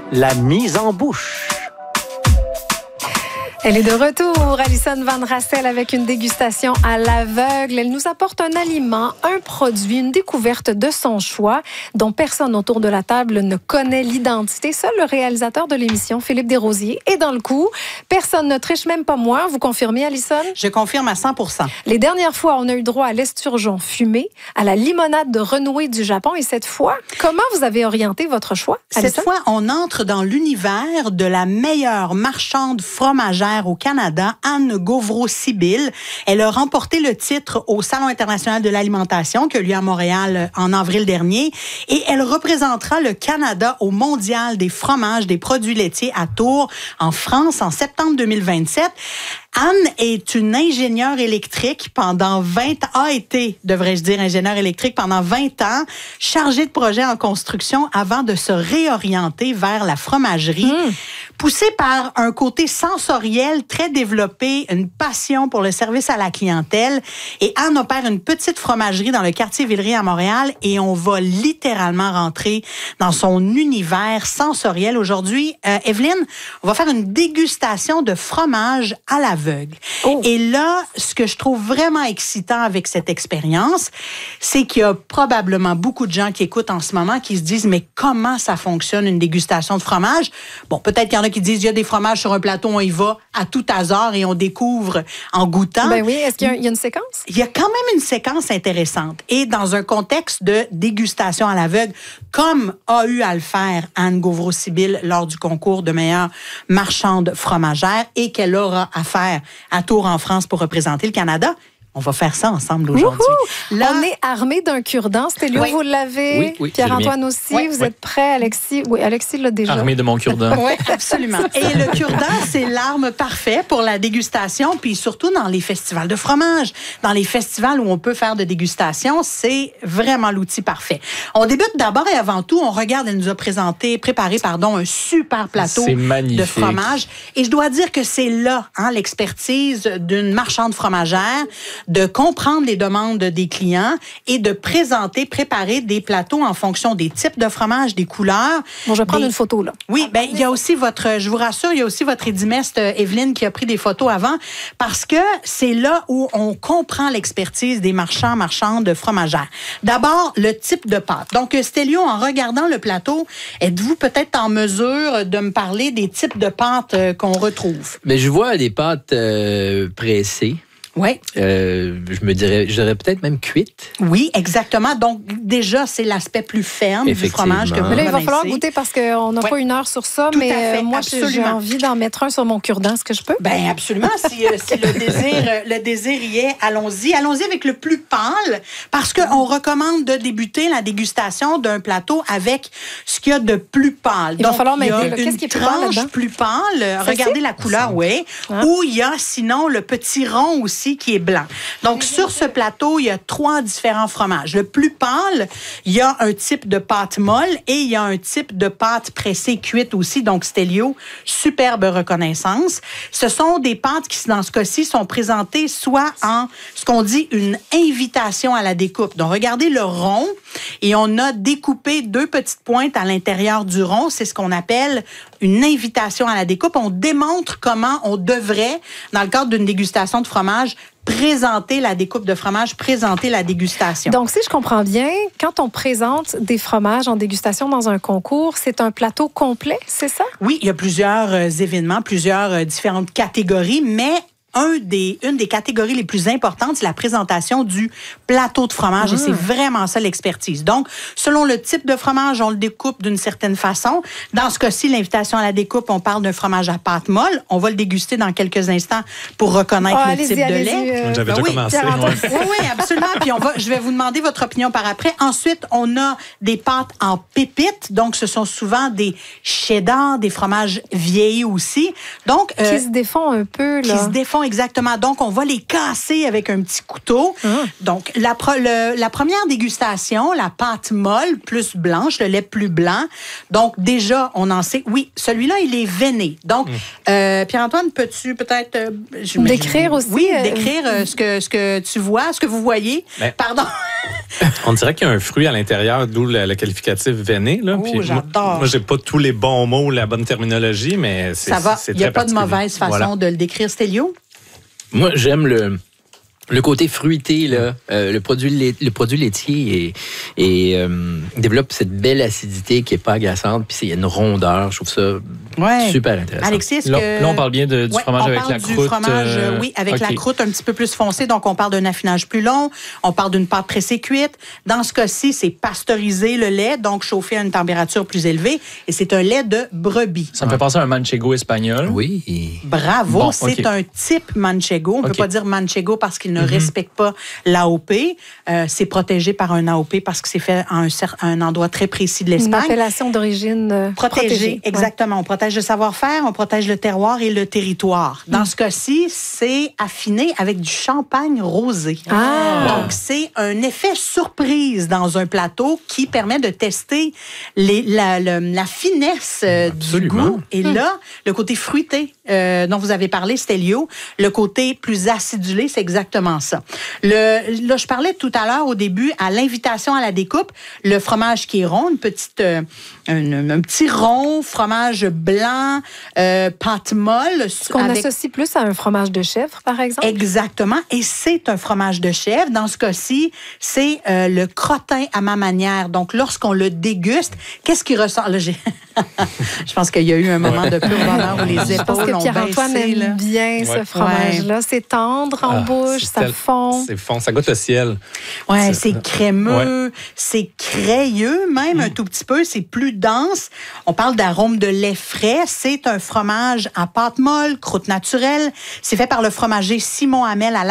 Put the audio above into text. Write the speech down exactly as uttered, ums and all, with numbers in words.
la mise en bouche. Elle est de retour, Alison Van Rassel, avec une dégustation à l'aveugle. Elle nous apporte un aliment, un produit, une découverte de son choix dont personne autour de la table ne connaît l'identité. Seul le réalisateur de l'émission, Philippe Desrosiers, est dans le coup. Personne ne triche, même pas moi. Vous confirmez, Alison? Je confirme à cent pour cent. Les dernières fois, on a eu droit à l'esturgeon fumé, à la limonade de renouée du Japon. Et cette fois, comment vous avez orienté votre choix, Alison? Cette fois, on entre dans l'univers de la meilleure marchande fromagère au Canada, Anne Gauvreau-Sibylle. Elle a remporté le titre au Salon international de l'alimentation qui a lieu à Montréal en avril dernier et elle représentera le Canada au Mondial des fromages, des produits laitiers à Tours, en France, en septembre deux mille vingt-sept. Anne est une ingénieure électrique pendant vingt ans, a été, devrais-je dire, ingénieure électrique pendant vingt ans, chargée de projets en construction avant de se réorienter vers la fromagerie. Mmh. Poussée par un côté sensoriel très développé, une passion pour le service à la clientèle. Et Anne opère une petite fromagerie dans le quartier Villeray à Montréal et on va littéralement rentrer dans son univers sensoriel. Aujourd'hui, euh, Evelyne, on va faire une dégustation de fromage à l'aveugle. Oh. Et là, ce que je trouve vraiment excitant avec cette expérience, c'est qu'il y a probablement beaucoup de gens qui écoutent en ce moment qui se disent, mais comment ça fonctionne une dégustation de fromage? Bon, peut-être qu'il y en a qui disent, il y a des fromages sur un plateau, on y va à tout hasard et on découvre en goûtant. Ben oui, est-ce qu'il y a, il y a une séquence? Il y a quand même une séquence intéressante. Et dans un contexte de dégustation à l'aveugle, comme a eu à le faire Anne Gauvreau-Sibylle lors du concours de meilleure marchande fromagère et qu'elle aura à faire à Tours en France pour représenter le Canada, on va faire ça ensemble aujourd'hui. Là, on est armé d'un cure-dent. Stélio, oui. Vous l'avez. Oui, oui, Pierre-Antoine aussi. Oui, vous oui. êtes prêt, Alexis? Oui, Alexis l'a déjà. Armé de mon cure-dent. Oui, absolument. Et le cure-dent, c'est l'arme parfaite pour la dégustation, puis surtout dans les festivals de fromage. Dans les festivals où on peut faire de dégustation, c'est vraiment l'outil parfait. On débute d'abord et avant tout, on regarde, elle nous a présenté, préparé, pardon, un super plateau de fromage. Et je dois dire que c'est là, hein, l'expertise d'une marchande fromagère, de comprendre les demandes des clients et de présenter, préparer des plateaux en fonction des types de fromage, des couleurs. Bon, je vais prendre des... une photo, là. Oui, ben il y a aussi votre, je vous rassure, il y a aussi votre édimeste Evelyne qui a pris des photos avant parce que c'est là où on comprend l'expertise des marchands, marchandes fromagères. D'abord, le type de pâte. Donc, Stélio, en regardant le plateau, êtes-vous peut-être en mesure de me parler des types de pâtes qu'on retrouve? Mais je vois des pâtes euh, pressées. Oui. Euh, je me dirais, je dirais peut-être même cuite. Oui, exactement. Donc, déjà, c'est l'aspect plus ferme du fromage que vous Mais là, il va connaissez. falloir goûter parce qu'on n'a ouais. pas une heure sur ça. Tout mais à fait, moi, absolument. j'ai envie d'en mettre un sur mon cure-dent. Est-ce que je peux? Bien, absolument. Si, si le désir, le désir y est, allons-y. Allons-y avec le plus pâle parce qu'on recommande de débuter la dégustation d'un plateau avec ce qu'il y a de plus pâle. Il Donc, va falloir m'aider. Qu'est-ce qui est plus pâle là-dedans? Plus pâle. Regardez la couleur, oui. Hein? Ou il y a sinon le petit rond aussi qui est blanc. Donc, sur ce plateau, il y a trois différents fromages. Le plus pâle, il y a un type de pâte molle et il y a un type de pâte pressée cuite aussi. Donc, Stélio, superbe reconnaissance. Ce sont des pâtes qui, dans ce cas-ci, sont présentées soit en ce qu'on dit une invitation à la découpe. Donc, regardez le rond et on a découpé deux petites pointes à l'intérieur du rond. C'est ce qu'on appelle une invitation à la découpe. On démontre comment on devrait, dans le cadre d'une dégustation de fromage, présenter la découpe de fromage, présenter la dégustation. Donc, si je comprends bien, quand on présente des fromages en dégustation dans un concours, c'est un plateau complet, c'est ça? Oui, il y a plusieurs euh, événements, plusieurs euh, différentes catégories, mais Un des, une des catégories les plus importantes, c'est la présentation du plateau de fromage. Mmh. Et c'est vraiment ça l'expertise. Donc, selon le type de fromage, on le découpe d'une certaine façon. Dans ce cas-ci, l'invitation à la découpe, on parle d'un fromage à pâte molle. On va le déguster dans quelques instants pour reconnaître oh, le type de lait. Euh... J'avais ben déjà oui, commencé. Ouais. Oui, oui, absolument. Puis on va, je vais vous demander votre opinion par après. Ensuite, on a des pâtes en pépites. Donc, ce sont souvent des cheddar, des fromages vieillis aussi. Donc, qui euh, se défont un peu, là. Qui se défont exactement. Donc, on va les casser avec un petit couteau. Mmh. Donc, la, le, la première dégustation, la pâte molle plus blanche, le lait plus blanc. Donc, déjà, on en sait. Oui, celui-là, il est veiné. Donc, mmh. euh, Pierre-Antoine, peux-tu peut-être... Euh, décrire aussi? Oui, euh, décrire euh, ce, que, ce que tu vois, ce que vous voyez. Ben, Pardon. On dirait qu'il y a un fruit à l'intérieur, d'où le, le qualificatif veiné. Là. Oh, Puis j'adore. Moi, moi, j'ai pas tous les bons mots, la bonne terminologie, mais c'est Ça va. c'est Il n'y a très pas de particulier. mauvaise façon Voilà. de le décrire, Stélio. Moi, j'aime le, le côté fruité. Là. Euh, le, produit lait- le produit laitier est, est, euh, développe cette belle acidité qui n'est pas agaçante, puis il y a une rondeur. Je trouve ça Ouais. super intéressant. Alexis, est-ce Là, que... là, on parle bien de, du Ouais, fromage on avec parle la du croûte. fromage, euh, oui, avec OK. la croûte un petit peu plus foncée. Donc, on parle d'un affinage plus long. On parle d'une pâte pressée cuite. Dans ce cas-ci, c'est pasteuriser le lait, donc chauffer à une température plus élevée. Et c'est un lait de brebis. Ça me fait penser à un manchego espagnol. Oui. et- Bravo, Bon, c'est OK. un type manchego. On ne OK. peut pas dire manchego parce qu'il ne Mhm. respecte pas l'A O P. Euh, c'est protégé par un A O P parce que c'est fait à un, cer- à un endroit très précis de Une l'Espagne. appellation d'origine euh, Protégé, protégée. exactement. On protège le savoir-faire, on protège le terroir et le territoire. Dans ce cas-ci, c'est affiné avec du champagne rosé. Ah. Donc, c'est un effet surprise dans un plateau qui permet de tester les, la, la, la finesse euh, du Absolument. goût. Et là, le côté fruité euh, dont vous avez parlé, Stélio, le côté plus acidulé, c'est exactement ça. Le, là, je parlais tout à l'heure au début à l'invitation à la découpe, le fromage qui est rond, une petite, euh, un, un petit rond, fromage blanc, euh, pâte molle. Ce qu'on avec- associe plus à un fromage de chèvre, par exemple. Exactement. Et c'est un fromage de chèvre. Dans ce cas-ci, c'est euh, le crottin à ma manière. Donc, lorsqu'on le déguste, qu'est-ce qui ressort? Là, j'ai... Je pense qu'il y a eu un moment de pur bonheur où les Je pense épaules que ont Pierre-Antoine baissé. aime là. bien ce Ouais. fromage-là. C'est tendre en Ah, bouche, c'est ça tel- fond. C'est fond, ça goûte le ciel. Ouais, C'est- c'est crémeux, c'est crayeux même un tout petit peu, c'est plus dense. On parle d'arôme de lait frais. C'est un fromage à pâte molle, croûte naturelle. C'est fait par le fromager Simon Hamel à